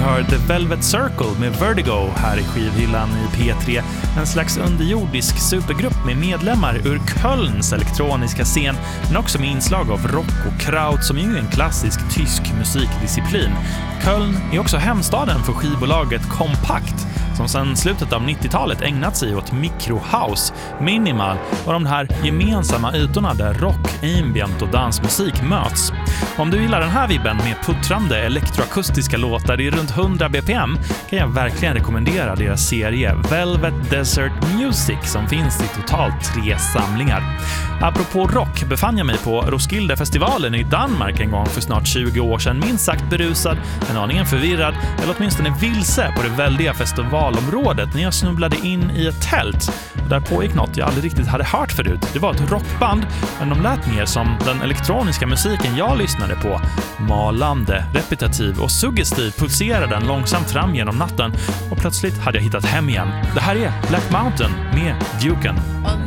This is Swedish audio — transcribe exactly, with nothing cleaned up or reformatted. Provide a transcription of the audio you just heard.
hör The Velvet Circle med Vertigo här i skivhyllan i P tre. En slags underjordisk supergrupp med medlemmar ur Kölns elektroniska scen, men också med inslag av rock och kraut som ju är en klassisk tysk musikdisciplin. Köln är också hemstaden för skivbolaget Kompakt, som sedan slutet av nittiotalet ägnat sig åt microhouse, minimal och de här gemensamma ytorna där rock, ambient och dansmusik möts. Om du gillar den här vibben med puttrande elektroakustiska låtar i runt hundra B P M kan jag verkligen rekommendera deras serie Velvet Desert Music som finns i totalt tre samlingar. Apropå rock befann jag mig på Roskildefestivalen i Danmark en gång för snart tjugo år sedan, minst sagt berusad, en aningen förvirrad eller åtminstone vilse på det väldiga festivalområdet när jag snubblade in i ett tält. Där pågick något jag aldrig riktigt hade hört förut. Det var ett rockband, men de lät mer som den elektroniska musiken jag lyssnade på. Malande, repetitiv och suggestiv pulserade den långsamt fram genom natten och plötsligt hade jag hittat hem igen. Det här är Black Mountain med Duken.